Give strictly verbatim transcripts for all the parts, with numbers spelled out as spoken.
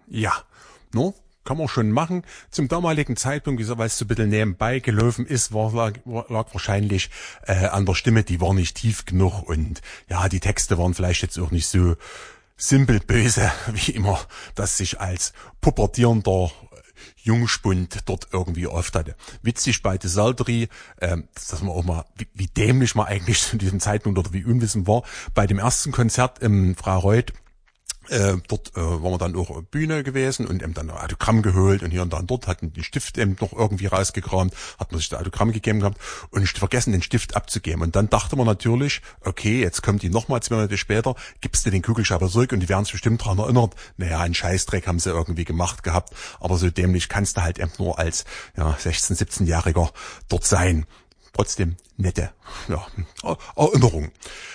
Ja, no, kann man schon machen. Zum damaligen Zeitpunkt, weil es so ein bisschen nebenbei gelaufen ist, war, lag, lag wahrscheinlich äh, an der Stimme, die war nicht tief genug und ja, die Texte waren vielleicht jetzt auch nicht so simpel böse, wie immer, dass sich als pubertierender Jungspund dort irgendwie oft hatte. Witzig bei The Saltery, ähm, dass man auch mal, wie, wie dämlich man eigentlich zu diesem Zeitpunkt oder wie unwissend war, bei dem ersten Konzert im Freireuth. Äh, dort äh, waren wir dann auch Bühne gewesen und eben dann ein Autogramm geholt und hier und da und dort hatten den Stift eben noch irgendwie rausgekramt, hat man sich das Autogramm gegeben gehabt und ich vergessen den Stift abzugeben und dann dachte man natürlich, okay, jetzt kommt die nochmal zwei Monate später, gibst du den Kugelschreiber zurück und die werden sich bestimmt daran erinnert, naja, einen Scheißdreck haben sie irgendwie gemacht gehabt, aber so dämlich kannst du halt eben nur als ja, sechzehn-, siebzehnjähriger dort sein. Trotzdem nette ja, Erinnerung.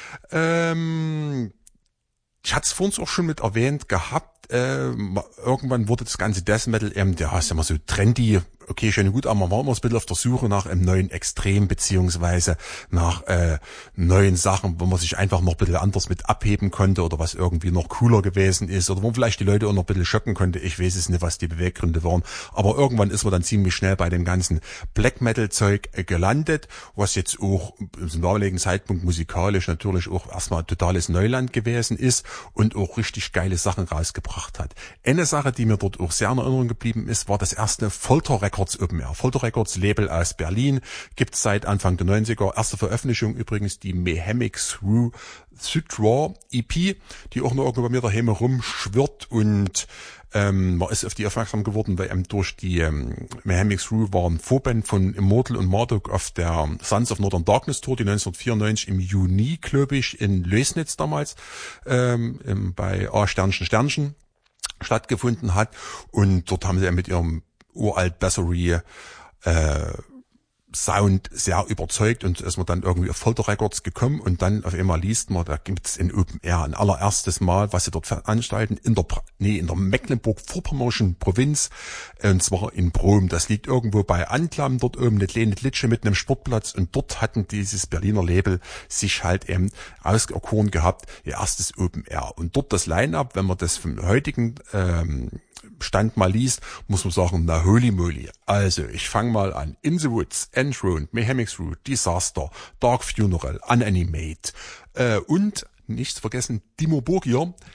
Ähm, Ich hatte es vorhin auch schon mit erwähnt gehabt, äh, irgendwann wurde das ganze Death Metal eben, der ist ja immer so trendy, okay, schön und gut, aber man war immer ein bisschen auf der Suche nach einem neuen Extrem, beziehungsweise nach äh, neuen Sachen, wo man sich einfach noch ein bisschen anders mit abheben konnte oder was irgendwie noch cooler gewesen ist oder wo vielleicht die Leute auch noch ein bisschen schocken konnte. Ich weiß es nicht, was die Beweggründe waren, aber irgendwann ist man dann ziemlich schnell bei dem ganzen Black Metal Zeug äh, gelandet, was jetzt auch zum damaligen Zeitpunkt musikalisch natürlich auch erstmal totales Neuland gewesen ist und auch richtig geile Sachen rausgebracht hat. Eine Sache, die mir dort auch sehr in Erinnerung geblieben ist, war das erste Folter Records Open Air. Folter Records, Label aus Berlin, gibt's seit Anfang der neunziger. Erste Veröffentlichung übrigens die Mayhemic Through Sutra E P, die auch noch irgendwo bei mir daheim rumschwirrt und ähm, man ist auf die aufmerksam geworden, weil eben durch die ähm, Mayhemic Through waren Vorband von Immortal und Marduk auf der Sons of Northern Darkness Tour, die neunzehnhundertvierundneunzig im Juni, glaube ich, in Lößnitz damals ähm, im, bei A Sternchen Sternchen stattgefunden hat und dort haben sie mit ihrem uralt Bassery äh, Sound sehr überzeugt und ist man dann irgendwie auf Folter Records gekommen und dann auf einmal liest man, da gibt's in Open Air ein allererstes Mal, was sie dort veranstalten, in der, nee, in der Mecklenburg-Vorpommerschen Provinz, und zwar in Brom. Das liegt irgendwo bei Anklam, dort oben eine kleine Litsche mit einem Sportplatz und dort hatten dieses Berliner Label sich halt eben auserkoren gehabt, ihr erstes Open Air. Und dort das Line-Up, wenn man das vom heutigen ähm, Stand mal liest, muss man sagen, na holy moly. Also, ich fange mal an. In the Woods, Enthroned, Mayhemic Through, Disaster, Dark Funeral, Unanimate äh, und, nicht zu vergessen, Dimmu Borgir,